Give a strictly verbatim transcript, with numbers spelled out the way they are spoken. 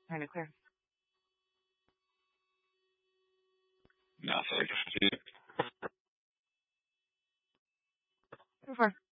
Kind of clear. No, I feel like Go far.